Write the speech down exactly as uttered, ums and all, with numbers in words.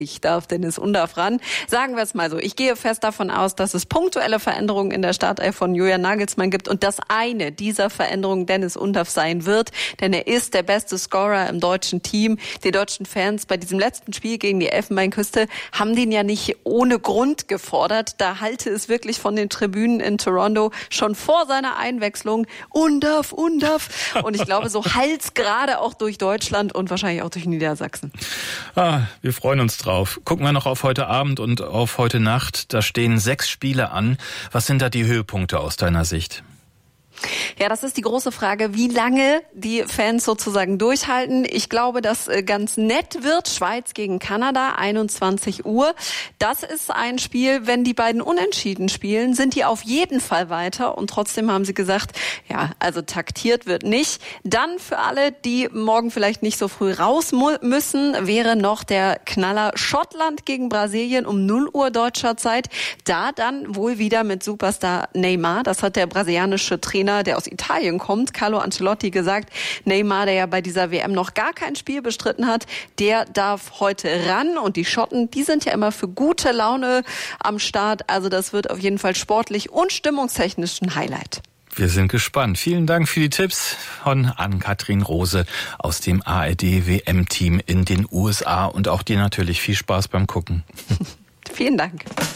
Ich darf Dennis Undaff ran. Sagen wir es mal so, ich gehe fest davon aus, dass es punktuelle Veränderungen in der Startelf von Julian Nagelsmann gibt und dass eine dieser Veränderungen Dennis Undaff sein wird, denn er ist der beste Scorer im deutschen Team. Die deutschen Fans bei diesem letzten Spiel gegen die Elfenbeinküste haben den ja nicht ohne Grund gefordert. Da halte es wirklich von den Tribünen in Toronto schon vor seiner Einwechslung Undaff, Undaff. Und ich glaube, so halt's gerade auch durch Deutschland und wahrscheinlich auch durch Niedersachsen. Ah, wir freuen uns drauf. Gucken wir noch auf heute Abend und auf heute Nacht. Da stehen sechs Spiele an. Was sind da die Höhepunkte aus deiner Sicht? Ja, das ist die große Frage, wie lange die Fans sozusagen durchhalten. Ich glaube, dass ganz nett wird. Schweiz gegen Kanada, einundzwanzig Uhr. Das ist ein Spiel, wenn die beiden unentschieden spielen, sind die auf jeden Fall weiter. Und trotzdem haben sie gesagt, ja, also taktiert wird nicht. Dann für alle, die morgen vielleicht nicht so früh raus müssen, wäre noch der Knaller Schottland gegen Brasilien um null Uhr deutscher Zeit. Da dann wohl wieder mit Superstar Neymar. Das hat der brasilianische Trainer, der aus Italien kommt, Carlo Ancelotti, gesagt. Neymar, der ja bei dieser W M noch gar kein Spiel bestritten hat, der darf heute ran. Und die Schotten, die sind ja immer für gute Laune am Start. Also das wird auf jeden Fall sportlich und stimmungstechnisch ein Highlight. Wir sind gespannt. Vielen Dank für die Tipps von Ann-Kathrin Rose aus dem A R D-W M-Team in den U S A. Und auch dir natürlich viel Spaß beim Gucken. Vielen Dank.